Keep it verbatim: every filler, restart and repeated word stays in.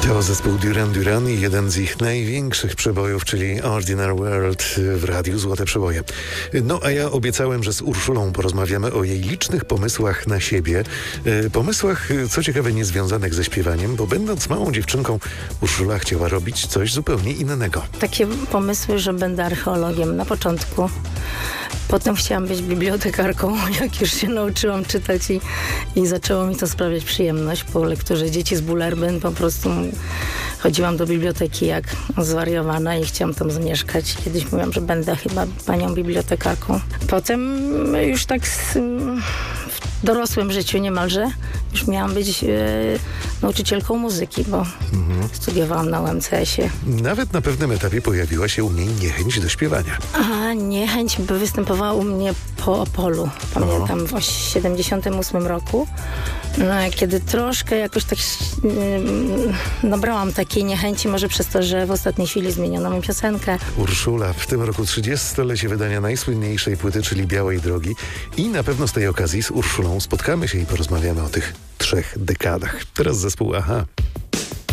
To zespół Duran Duran i jeden z ich największych przebojów, czyli Ordinary World w radiu Złote Przeboje. No a ja obiecałem, że z Urszulą porozmawiamy o jej licznych pomysłach na siebie. Pomysłach, co ciekawe, niezwiązanych ze śpiewaniem, bo będąc małą dziewczynką, Urszula chciała robić coś zupełnie innego. Takie pomysły, że będę archeologiem na początku. Potem chciałam być bibliotekarką, jak już się nauczyłam czytać i, i zaczęło mi to sprawiać przyjemność. Po lekturze Dzieci z Bullerbyn po prostu chodziłam do biblioteki jak zwariowana i chciałam tam zamieszkać. Kiedyś mówiłam, że będę chyba panią bibliotekarką. Potem już tak z, w dorosłym życiu niemalże już miałam być e, nauczycielką muzyki, bo mhm. studiowałam na U M C S ie. Nawet na pewnym etapie pojawiła się u niej niechęć do śpiewania. A niechęć by występowała u mnie po Opolu. Pamiętam o. w siedemdziesiątym ósmym roku, no, kiedy troszkę jakoś tak yy, nabrałam takiej niechęci, może przez to, że w ostatniej chwili zmieniono mi piosenkę. Urszula, w tym roku trzydziestolecie wydania najsłynniejszej płyty, czyli Białej Drogi, i na pewno z tej okazji z Urszulą spotkamy się i porozmawiamy o tych trzech dekadach. Teraz zespół Aha.